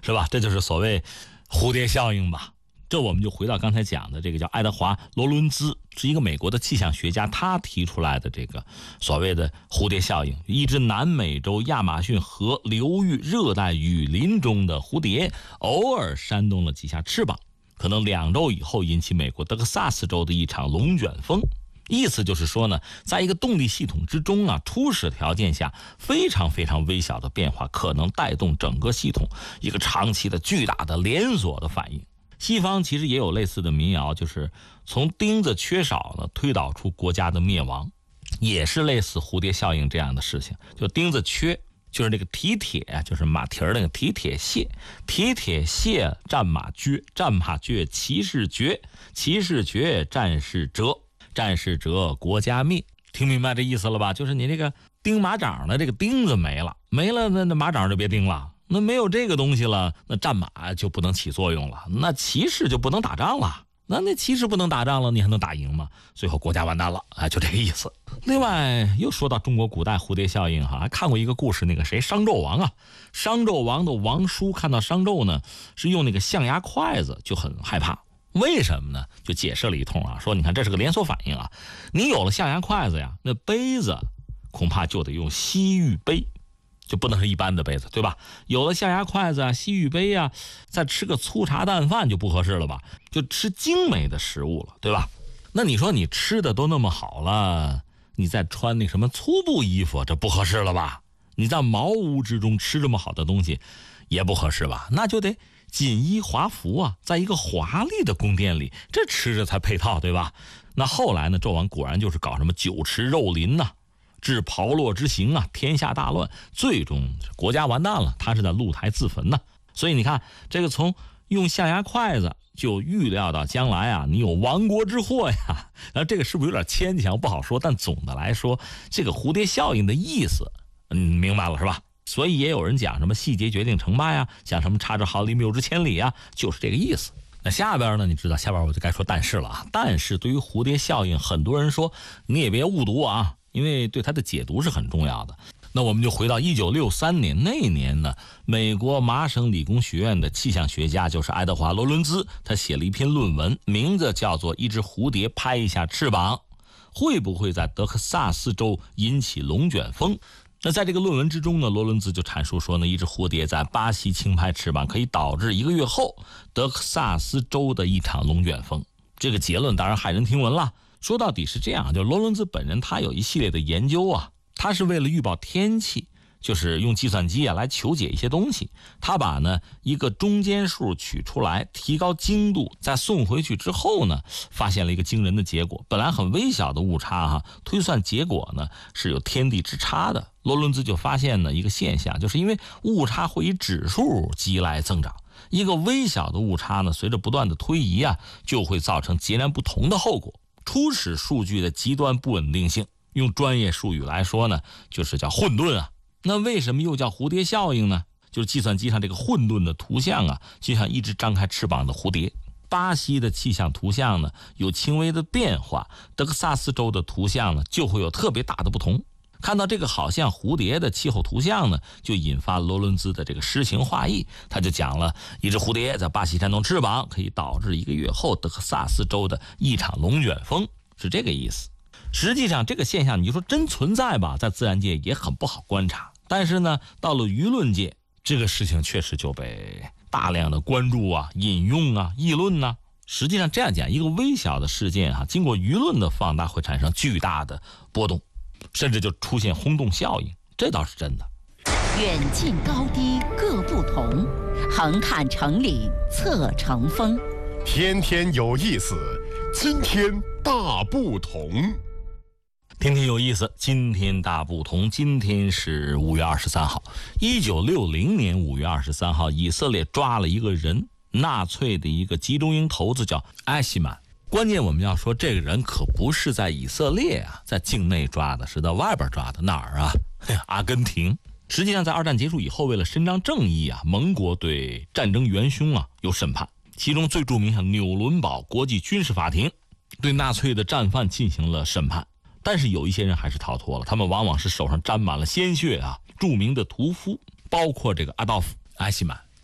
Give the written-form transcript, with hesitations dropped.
是吧？这就是所谓蝴蝶效应吧。这我们就回到刚才讲的这个叫爱德华·罗伦兹，是一个美国的气象学家，他提出来的这个所谓的蝴蝶效应。一只南美洲亚马逊河流域热带雨林中的蝴蝶偶尔扇动了几下翅膀，可能2周以后引起美国德克萨斯州的一场龙卷风。意思就是说呢，在一个动力系统之中啊，初始条件下非常非常微小的变化可能带动整个系统一个长期的巨大的连锁的反应。西方其实也有类似的民谣，就是从钉子缺少呢推导出国家的灭亡，也是类似蝴蝶效应这样的事情。就钉子缺，就是那个蹄铁啊，就是马蹄儿那个蹄铁屑，蹄铁屑战马撅，战马撅骑士绝，骑士绝战士折，战士折国家灭。听明白这意思了吧？就是你这个钉马掌的这个钉子没了，那马掌就别钉了。那没有这个东西了，那战马就不能起作用了，那骑士就不能打仗了，那骑士不能打仗了，你还能打赢吗？最后国家完蛋了，就这个意思。另外又说到中国古代蝴蝶效应还看过一个故事，那个谁商纣王啊，商纣王的王叔看到商纣呢是用那个象牙筷子就很害怕，为什么呢？就解释了一通啊，说你看这是个连锁反应啊，你有了象牙筷子呀，那杯子恐怕就得用西域杯，就不能是一般的杯子，对吧？有了象牙筷子啊、西域杯啊，再吃个粗茶淡饭就不合适了吧？就吃精美的食物了，对吧？那你说你吃的都那么好了，你再穿那什么粗布衣服，这不合适了吧？你在茅屋之中吃这么好的东西也不合适吧？那就得锦衣华服啊，在一个华丽的宫殿里，这吃着才配套，对吧？那后来呢，纣王果然就是搞什么酒池肉林呐，致炮烙之刑啊，天下大乱，最终国家完蛋了，他是在露台自焚呢。所以你看，这个从用象牙筷子就预料到将来啊，你有亡国之祸呀。这个是不是有点牵强？不好说。但总的来说，这个蝴蝶效应的意思，明白了是吧？所以也有人讲什么细节决定成败啊，讲什么差之毫厘谬之千里啊，就是这个意思。那下边呢，你知道下边我就该说但是了啊。但是对于蝴蝶效应，很多人说你也别误读啊，因为对它的解读是很重要的。那我们就回到1963年那年呢，美国麻省理工学院的气象学家就是爱德华·罗伦兹，他写了一篇论文，名字叫做《一只蝴蝶拍一下翅膀，会不会在德克萨斯州引起龙卷风》。那在这个论文之中呢，罗伦兹就阐述说呢，一只蝴蝶在巴西轻拍翅膀可以导致1个月后德克萨斯州的一场龙卷风。这个结论当然骇人听闻了。说到底是这样，就罗伦兹本人他有一系列的研究啊，他是为了预报天气，就是用计算机来求解一些东西。他把呢一个中间数取出来，提高精度，再送回去之后呢，发现了一个惊人的结果。本来很微小的误差推算结果呢是有天地之差的。罗伦兹就发现呢一个现象，就是因为误差会以指数级来增长，一个微小的误差呢随着不断的推移就会造成截然不同的后果。初始数据的极端不稳定性，用专业术语来说呢，就是叫混沌啊。那为什么又叫蝴蝶效应呢？就是计算机上这个混沌的图像就像一只张开翅膀的蝴蝶。巴西的气象图像呢有轻微的变化，德克萨斯州的图像呢就会有特别大的不同。看到这个好像蝴蝶的气候图像呢，就引发罗伦兹的这个诗情画意，他就讲了一只蝴蝶在巴西扇动翅膀可以导致1个月后德克萨斯州的一场龙卷风，是这个意思。实际上这个现象你就说真存在吧，在自然界也很不好观察，但是呢到了舆论界，这个事情确实就被大量的关注引用议论实际上这样讲，一个微小的事件经过舆论的放大会产生巨大的波动，甚至就出现轰动效应，这倒是真的。 远近高低各不同，横看成岭侧成峰。 天天有意思，今天大不同。 天天有意思，今天大不同。今天是5月23号，1960年5月23号，以色列抓了一个人，纳粹的一个集中营头子叫艾希曼。关键我们要说，这个人可不是在以色列在境内抓的，是在外边抓的。哪儿阿根廷。实际上在二战结束以后，为了伸张正义盟国对战争元凶有审判，其中最著名像纽伦堡国际军事法庭对纳粹的战犯进行了审判。但是有一些人还是逃脱了，他们往往是手上沾满了鲜血著名的屠夫包括这个阿道夫·艾希曼。